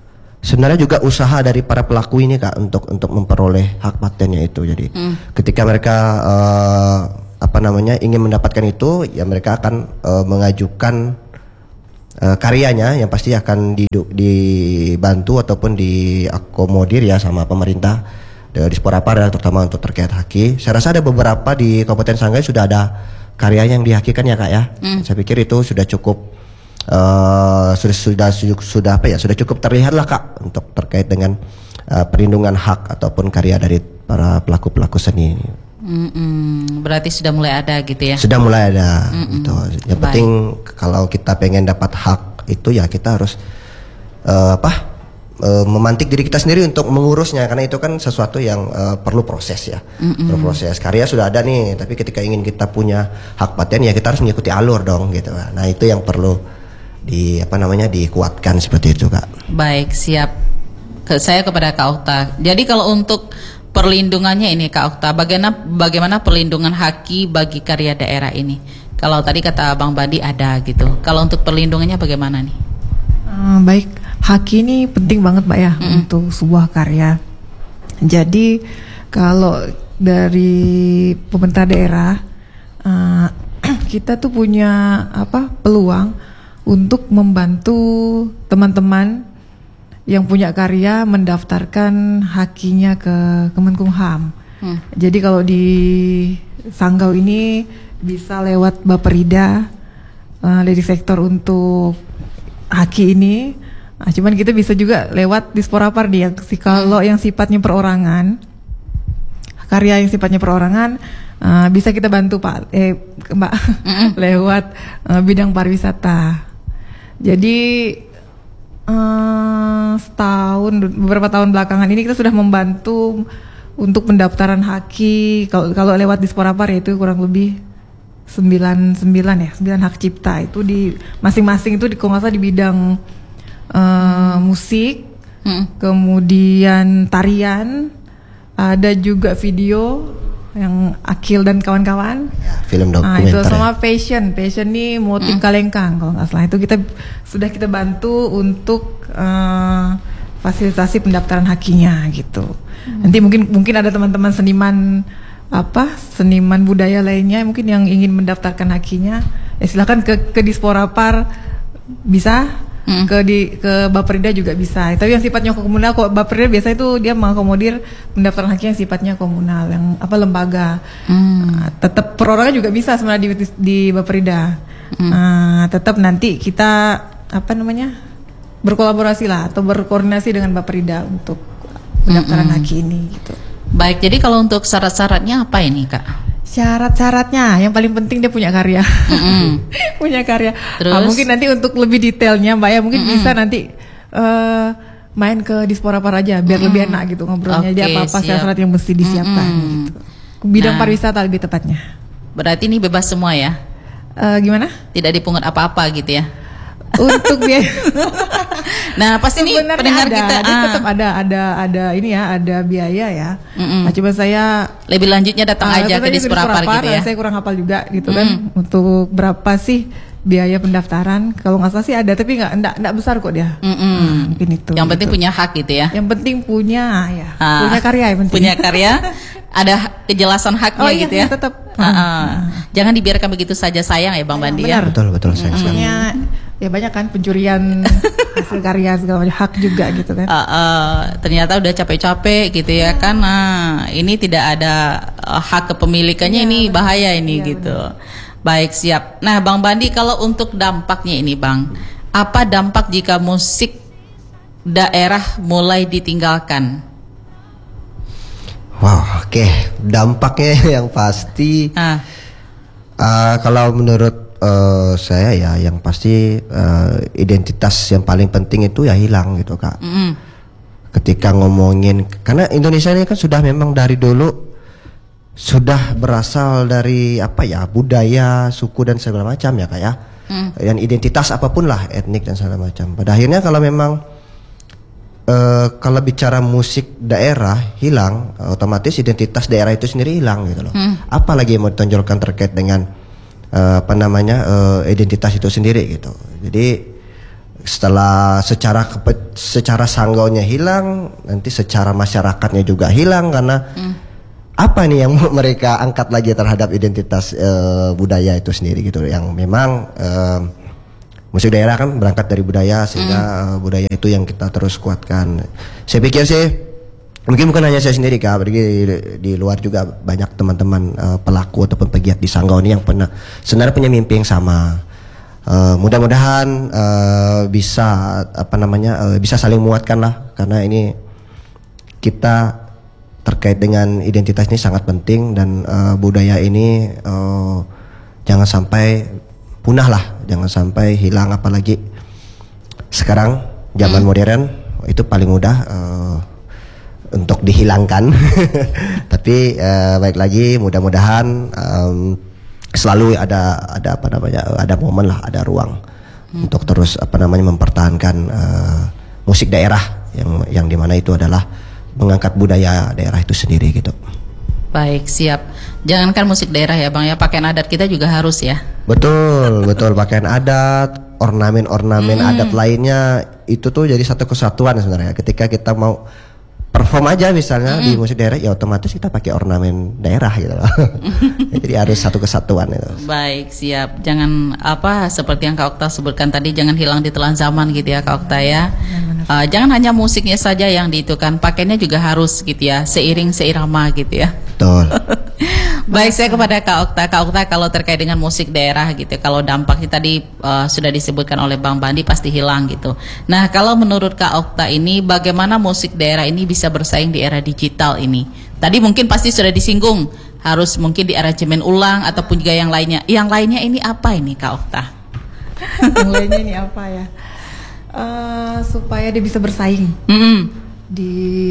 sebenarnya juga usaha dari para pelaku ini Kak untuk untuk memperoleh hak patennya itu. Jadi hmm. ketika mereka uh, apa namanya ingin mendapatkan itu, ya mereka akan uh, mengajukan uh, karyanya yang pasti akan dibantu ataupun diakomodir ya sama pemerintah di Disporapar ya, terutama untuk terkait haki. Saya rasa ada beberapa di Kabupaten Sanggau sudah ada karya yang dihakikan ya Kak ya. Hmm. Saya pikir itu sudah cukup uh, sudah sudah sudah sudah apa ya sudah cukup terlihat lah Kak untuk terkait dengan uh, perlindungan hak ataupun karya dari para pelaku-pelaku seni. Mm-mm. Berarti sudah mulai ada gitu ya? Sudah mulai ada. Gitu. Yang Baik. penting kalau kita pengen dapat hak itu ya kita harus uh, apa uh, memantik diri kita sendiri untuk mengurusnya, karena itu kan sesuatu yang uh, perlu proses ya. Mm-mm. Perlu proses. Karya sudah ada nih, tapi ketika ingin kita punya hak paten ya kita harus mengikuti alur dong gitu. Nah itu yang perlu di apa namanya dikuatkan seperti itu Kak. Baik, siap. Ke, saya kepada Kak Okta. Jadi kalau untuk perlindungannya ini Kak Okta, bagaimana bagaimana perlindungan haki bagi karya daerah ini? Kalau tadi kata Bang Bandi ada gitu. Kalau untuk perlindungannya bagaimana nih? Uh, baik, haki ini penting banget Mbak ya mm-hmm. untuk sebuah karya. Jadi kalau dari pemerintah daerah uh, kita tuh punya apa peluang untuk membantu teman-teman yang punya karya mendaftarkan hakinya ke Kemenkumham. Hmm. Jadi kalau di Sanggau ini bisa lewat Baperida, uh, leading sektor untuk haki ini. Nah, cuman kita bisa juga lewat Disporapar dia. Kalau yang sifatnya perorangan, karya yang sifatnya perorangan, uh, bisa kita bantu Pak, eh Mbak, mm-hmm. lewat uh, bidang pariwisata. Jadi Uh, setahun beberapa tahun belakangan ini kita sudah membantu untuk pendaftaran haki. Kalau kalau lewat Disporapar ya itu kurang lebih sembilan sembilan ya sembilan hak cipta itu di masing-masing itu di kalau nggak salah di bidang uh, musik, hmm. kemudian tarian, ada juga video yang Akil dan kawan-kawan. Ya, film dokumenter. Nah, itu sama fashion, fashion nih motif mm. kalengkang kalau nggak salah. Itu kita sudah kita bantu untuk uh, fasilitasi pendaftaran hakinya gitu. Mm. Nanti mungkin mungkin ada teman-teman seniman apa seniman budaya lainnya mungkin yang ingin mendaftarkan hakinya, ya silakan ke ke Disporapar bisa. Hmm. ke di ke Baperida juga bisa. Tapi yang sifatnya komunal, kok Baperida biasa itu dia mengakomodir pendaftaran haki yang sifatnya komunal, yang apa lembaga. Hmm. Nah, tetap perorangan juga bisa sebenarnya di di Baperida. Hmm. Nah, tetap nanti kita apa namanya berkolaborasi lah atau berkoordinasi dengan Baperida untuk pendaftaran hmm. haki ini gitu. Baik, jadi kalau untuk syarat-syaratnya apa ini Kak? Syarat-syaratnya yang paling penting dia punya karya, mm-hmm. punya karya. Nah, mungkin nanti untuk lebih detailnya Mbak ya mungkin mm-hmm. bisa nanti uh, main ke Disporapar aja biar mm-hmm. lebih enak gitu ngobrolnya. Jadi okay, apa-apa syarat-syarat yang mesti disiapkan. Mm-hmm. Gitu. Bidang nah, pariwisata lebih tepatnya. Berarti ini bebas semua ya? Uh, gimana? Tidak dipungut apa-apa gitu ya? Untuk biaya. Nah pasti nih pendengar ada, kita ah. tetap ada ada ada ini ya ada biaya ya. Mm-mm. Nah, coba saya lebih lanjutnya datang uh, aja ke Disporapar gitu ya. Saya kurang hafal juga gitu mm. kan untuk berapa sih biaya pendaftaran. Kalau nggak salah sih ada tapi nggak nggak nggak besar kok dia. Nah, mungkin itu. Yang penting gitu. punya hak gitu ya. Yang penting punya ya. Ah. Punya karya yang penting. Punya karya. Ada kejelasan haknya oh, iya, gitu ya. Iya, tetap. Uh, uh. Jangan dibiarkan begitu saja sayang ya Bang Bandi ya. Betul betul sayang sekali. Ya banyak kan pencurian hasil karya segala macam hak juga gitu kan. Uh, uh, ternyata udah capek-capek gitu ya kan. Nah, ini tidak ada uh, hak kepemilikannya ya, ini bahaya ini ya, gitu. Benar. Baik, siap. Nah, Bang Bandi kalau untuk dampaknya ini Bang, apa dampak jika musik daerah mulai ditinggalkan? Wow, oke. Okay. Dampaknya yang pasti ah. uh, kalau menurut uh, saya ya yang pasti uh, identitas yang paling penting itu ya hilang gitu Kak. Mm. Ketika ngomongin, karena Indonesia ini kan sudah memang dari dulu sudah berasal dari apa ya budaya, suku dan segala macam ya Kak ya. Mm. Dan identitas apapun lah, etnik dan segala macam. Pada akhirnya kalau memang Uh, kalau bicara musik daerah hilang, uh, otomatis identitas daerah itu sendiri hilang gitu loh. Hmm. Apalagi yang mau ditonjolkan terkait dengan uh, apa namanya uh, identitas itu sendiri gitu. Jadi Setelah secara kepe, secara sanggaunya hilang, nanti secara masyarakatnya juga hilang karena hmm. apa nih yang mereka angkat lagi terhadap identitas uh, budaya itu sendiri gitu, yang memang uh, musik daerah kan berangkat dari budaya sehingga hmm. uh, budaya itu yang kita terus kuatkan. Saya pikir sih mungkin bukan hanya saya sendiri Kak, di, di luar juga banyak teman-teman uh, pelaku ataupun pegiat di Sanggau ini yang pernah sebenarnya punya mimpi yang sama. Uh, mudah-mudahan uh, bisa apa namanya uh, bisa saling menguatkan lah, karena ini kita terkait dengan identitas ini sangat penting, dan uh, budaya ini uh, jangan sampai punah lah, jangan sampai hilang, apalagi sekarang zaman hmm. modern itu paling mudah uh, untuk dihilangkan. Tapi uh, baik lagi, mudah-mudahan um, selalu ada ada apa namanya ada momen lah, ada ruang hmm. untuk terus apa namanya mempertahankan uh, musik daerah yang yang dimana itu adalah mengangkat budaya daerah itu sendiri gitu. Baik, siap. Jangankan musik daerah ya Bang ya, pakaian adat kita juga harus ya. Betul, betul, pakaian adat, ornamen-ornamen hmm. adat lainnya itu tuh jadi satu kesatuan sebenarnya. Ketika kita mau perform aja misalnya mm-hmm. di musik daerah, ya otomatis kita pakai ornamen daerah gitu loh. Jadi harus satu kesatuan itu. Baik, siap. Jangan apa seperti yang Kak Okta sebutkan tadi, jangan hilang di telan zaman gitu ya Kak Okta ya. Uh, jangan hanya musiknya saja yang diitukan, pakainya juga harus gitu ya, seiring seirama gitu ya. Betul. Baik, saya kepada Kak Okta. Kak Okta, kalau terkait dengan musik daerah gitu, kalau dampaknya tadi uh, sudah disebutkan oleh Bang Bandi pasti hilang gitu. Nah, kalau menurut Kak Okta ini, bagaimana musik daerah ini bisa bersaing di era digital ini? Tadi mungkin pasti sudah disinggung, harus mungkin di aransemen ulang ataupun juga yang lainnya. Yang lainnya ini apa ini Kak Okta? Yang lainnya ini apa ya? Uh, supaya dia bisa bersaing mm-hmm. di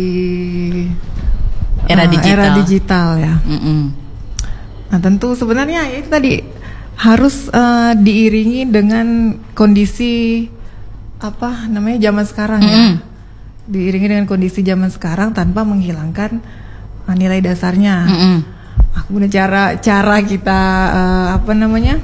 era uh, digital. Era digital ya. Mm-hmm. Nah tentu sebenarnya itu tadi harus uh, diiringi dengan kondisi apa namanya zaman sekarang mm-hmm. ya. Diiringi dengan kondisi zaman sekarang tanpa menghilangkan uh, nilai dasarnya. Mm-hmm. Kemudian cara cara kita uh, apa namanya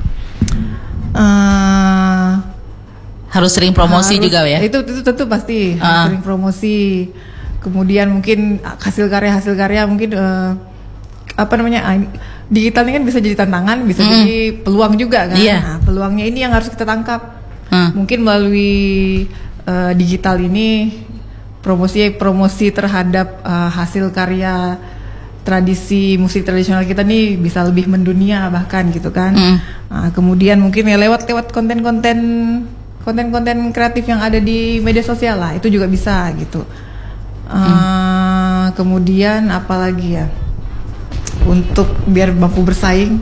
uh, harus sering promosi harus, juga ya. Itu itu tentu pasti uh. harus sering promosi. Kemudian mungkin hasil karya hasil karya mungkin uh, apa namanya digital ini kan bisa jadi tantangan, bisa mm. jadi peluang juga kan. Yeah. Nah, peluangnya ini yang harus kita tangkap. Mm. Mungkin melalui uh, digital ini promosi promosi terhadap uh, hasil karya tradisi musik tradisional kita nih bisa lebih mendunia bahkan gitu kan. Mm. Nah, kemudian mungkin ya lewat lewat konten-konten konten-konten kreatif yang ada di media sosial lah, itu juga bisa gitu. Uh, hmm. Kemudian apalagi ya untuk biar mampu bersaing,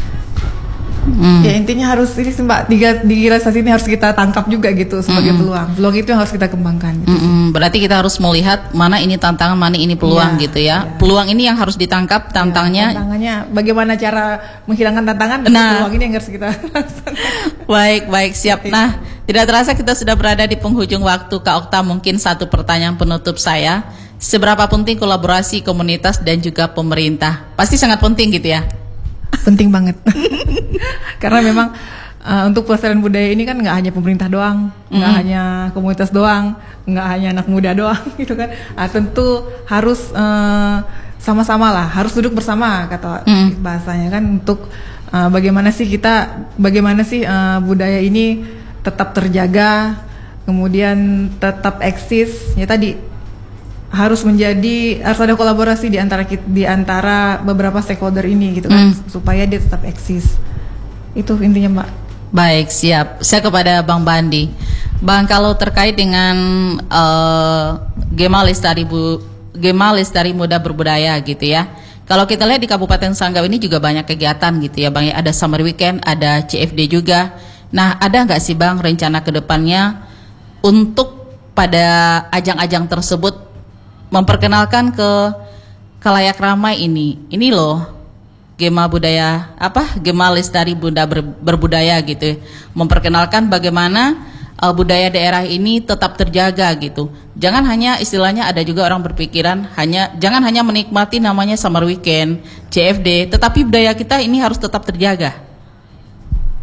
hmm. ya intinya harus ini Mbak, tiga digitalisasi ini harus kita tangkap juga gitu sebagai hmm. peluang. Peluang itu yang harus kita kembangkan. Gitu hmm. Berarti kita harus melihat mana ini tantangan, mana ini peluang ya, gitu ya. ya. Peluang ini yang harus ditangkap, tantangannya. Ya, tantangannya bagaimana cara menghilangkan tantangan, dan nah. peluang ini yang harus kita laksanakan. Baik, baik, siap. Nah, tidak terasa kita sudah berada di penghujung waktu. Kak Okta, mungkin satu pertanyaan penutup saya. Seberapa penting kolaborasi komunitas dan juga pemerintah? Pasti sangat penting gitu ya? Penting banget. Karena memang uh, untuk pelestarian budaya ini kan nggak hanya pemerintah doang, nggak mm-hmm. hanya komunitas doang, nggak hanya anak muda doang gitu kan. Nah, tentu harus uh, sama-sama lah, harus duduk bersama kata mm-hmm. bahasanya kan, untuk uh, bagaimana sih kita, bagaimana sih uh, budaya ini tetap terjaga, kemudian tetap eksis. Ya tadi harus menjadi, harus ada kolaborasi di antara di antara beberapa stakeholder ini gitu kan, mm. supaya dia tetap eksis. Itu intinya Mbak. Baik, siap. Saya kepada Bang Bandi. Bang, kalau terkait dengan uh, Gema Lestari Bu Gema Lestari Muda Berbudaya gitu ya. Kalau kita lihat di Kabupaten Sanggau ini juga banyak kegiatan gitu ya Bang ya. Ada summer weekend, ada C F D juga. Nah, ada nggak sih Bang rencana kedepannya untuk pada ajang-ajang tersebut memperkenalkan ke khalayak ramai ini, ini loh Gema budaya apa Gema Lestari Bunda ber, Berbudaya gitu, memperkenalkan bagaimana uh, budaya daerah ini tetap terjaga gitu. Jangan hanya istilahnya, ada juga orang berpikiran hanya jangan hanya menikmati namanya summer weekend, C F D, tetapi budaya kita ini harus tetap terjaga.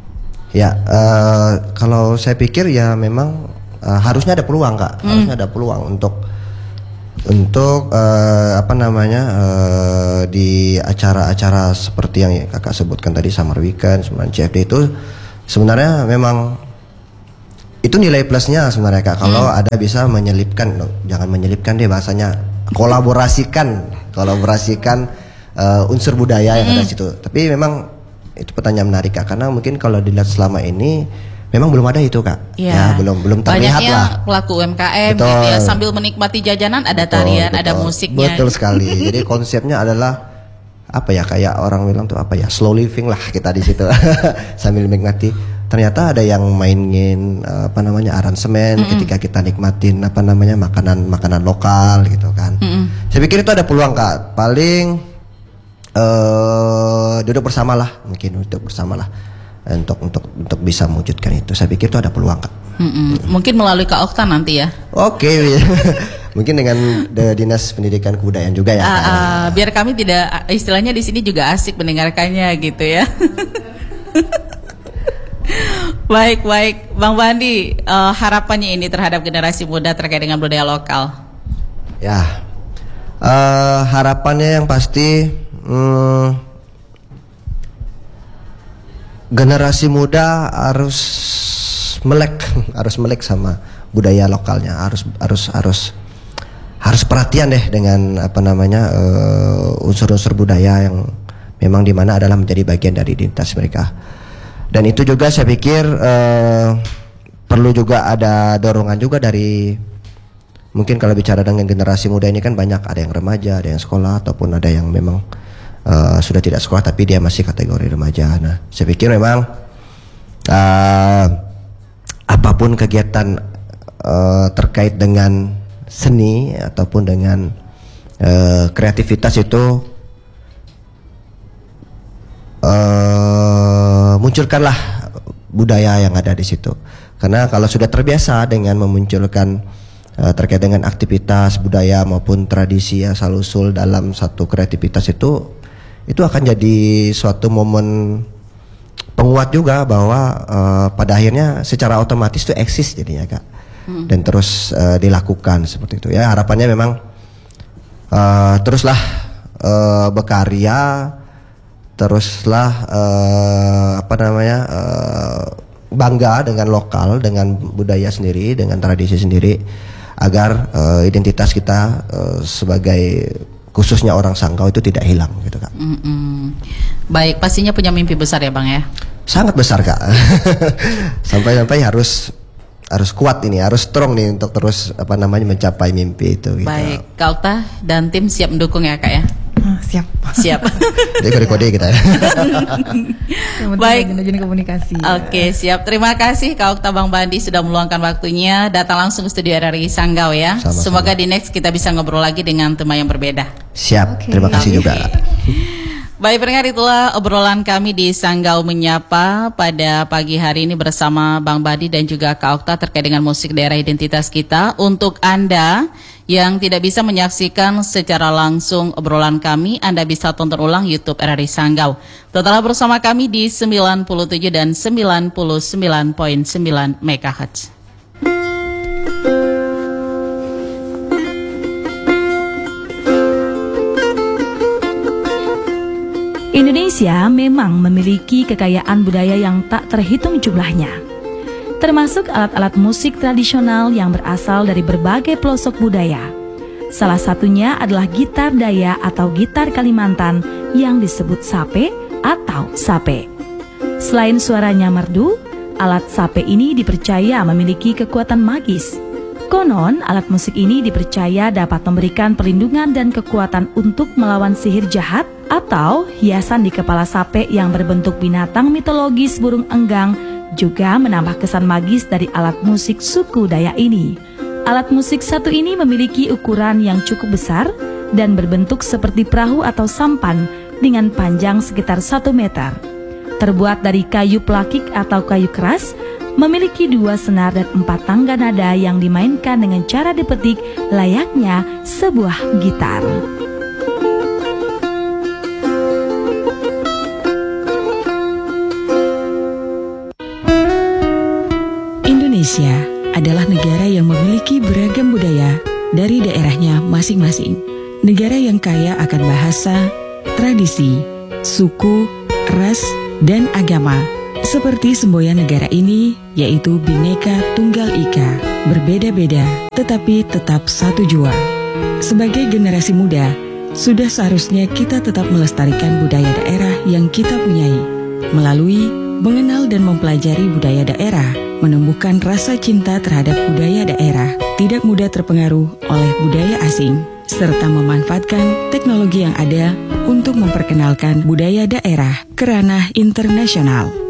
Ya, uh, kalau saya pikir ya memang uh, harusnya ada peluang kak, hmm. harusnya ada peluang untuk untuk uh, apa namanya uh, di acara-acara seperti yang kakak sebutkan tadi, Summer Weekend, sebenarnya C F D itu sebenarnya memang itu nilai plusnya sebenarnya kak. Kalau hmm. ada bisa menyelipkan, jangan menyelipkan deh bahasanya, kolaborasikan, kolaborasikan uh, unsur budaya yang hmm. ada di situ. Tapi memang itu pertanyaan menarik kak, karena mungkin kalau dilihat selama ini memang belum ada itu kak, ya, ya belum belum terlihat banyaknya lah. Pelaku U M K M gitu ya, sambil menikmati jajanan ada betul, tarian, betul, ada musiknya. Betul sekali. Jadi konsepnya adalah apa ya, kayak orang bilang tuh apa ya, slow living lah kita di situ sambil menikmati. Ternyata ada yang mainin apa namanya aransemen mm-hmm. ketika kita nikmatin apa namanya makanan makanan lokal gitu kan. Mm-hmm. Saya pikir itu ada peluang kak. Paling Uh, duduk bersamalah, mungkin duduk bersamalah untuk untuk untuk bisa mewujudkan itu. Saya pikir itu ada peluang kak. Mm-mm. Mungkin melalui Kak Okta nanti ya. Oke, okay. Mungkin dengan Dinas Pendidikan Kebudayaan juga ya. Uh, uh, biar kami tidak, istilahnya di sini juga asik mendengarkannya gitu ya. Baik baik, Bang Bandi, uh, harapannya ini terhadap generasi muda terkait dengan budaya lokal. Ya, uh, harapannya yang pasti. Hmm, generasi muda harus melek, harus melek sama budaya lokalnya, harus harus harus harus perhatian deh dengan apa namanya uh, unsur-unsur budaya yang memang di mana adalah menjadi bagian dari identitas mereka. Dan itu juga saya pikir uh, perlu juga ada dorongan juga dari, mungkin kalau bicara dengan generasi muda ini kan banyak, ada yang remaja, ada yang sekolah, ataupun ada yang memang Uh, sudah tidak sekolah tapi dia masih kategori remaja. Nah, saya pikir memang uh, apapun kegiatan uh, terkait dengan seni ataupun dengan uh, kreativitas itu uh, munculkanlah budaya yang ada di situ. Karena kalau sudah terbiasa dengan memunculkan uh, terkait dengan aktivitas budaya maupun tradisi asal usul dalam satu kreativitas itu, itu akan jadi suatu momen penguat juga bahwa uh, pada akhirnya secara otomatis itu eksis jadinya kak, hmm. dan terus uh, dilakukan seperti itu ya. Harapannya memang uh, teruslah uh, berkarya, teruslah uh, apa namanya uh, bangga dengan lokal, dengan budaya sendiri, dengan tradisi sendiri, agar uh, identitas kita uh, sebagai khususnya orang Sanggau itu tidak hilang gitu kak. Mm-mm. Baik, pastinya punya mimpi besar ya bang ya. Sangat besar kak. Sampai-sampai harus harus kuat ini, harus strong nih untuk terus apa namanya mencapai mimpi itu. Gitu. Baik, Kak Okta dan tim siap mendukung ya kak ya. Uh, siap. Siap. Jadi kode-kode kita. Baik. Jadi komunikasi. Oke, okay, siap. Terima kasih Kak Okta, Bang Bandi sudah meluangkan waktunya datang langsung ke studio R R I Sanggau ya. Sama-sama. Semoga di next kita bisa ngobrol lagi dengan tema yang berbeda. Siap. Okay. Terima kasih okay. juga. Baik pendengar, itulah obrolan kami di Sanggau Menyapa pada pagi hari ini bersama Bang Bandi dan juga Kak Okta terkait dengan musik daerah identitas kita. Untuk Anda yang tidak bisa menyaksikan secara langsung obrolan kami, Anda bisa tonton ulang YouTube R R I Sanggau. Tetaplah bersama kami di sembilan puluh tujuh dan sembilan puluh sembilan koma sembilan megahertz. Indonesia memang memiliki kekayaan budaya yang tak terhitung jumlahnya, termasuk alat-alat musik tradisional yang berasal dari berbagai pelosok budaya. Salah satunya adalah gitar daya atau gitar Kalimantan yang disebut sape atau sape. Selain suaranya merdu, alat sape ini dipercaya memiliki kekuatan magis. Konon, alat musik ini dipercaya dapat memberikan perlindungan dan kekuatan untuk melawan sihir jahat, atau hiasan di kepala sape yang berbentuk binatang mitologis burung enggang juga menambah kesan magis dari alat musik suku Dayak ini. Alat musik satu ini memiliki ukuran yang cukup besar dan berbentuk seperti perahu atau sampan dengan panjang sekitar satu meter. Terbuat dari kayu pelakik atau kayu keras, memiliki dua senar dan empat tangga nada yang dimainkan dengan cara dipetik layaknya sebuah gitar. Indonesia adalah negara yang memiliki beragam budaya dari daerahnya masing-masing. Negara yang kaya akan bahasa, tradisi, suku, ras, dan agama. Seperti semboyan negara ini, yaitu Bhinneka Tunggal Ika, berbeda-beda tetapi tetap satu jua. Sebagai generasi muda, sudah seharusnya kita tetap melestarikan budaya daerah yang kita punyai. Melalui mengenal dan mempelajari budaya daerah, menumbuhkan rasa cinta terhadap budaya daerah, tidak mudah terpengaruh oleh budaya asing, serta memanfaatkan teknologi yang ada untuk memperkenalkan budaya daerah ke ranah internasional.